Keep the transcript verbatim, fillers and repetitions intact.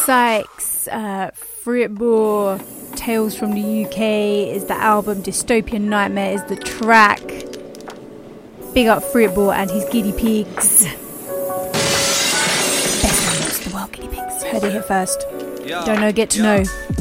Sykes, uh, Fritball, Tales from the U K is the album, Dystopian Nightmare is the track. Big up Fritball and his Giddy Pigs. Best albums in the world, Giddy Pigs. Heard it here first. Don't know, get to know.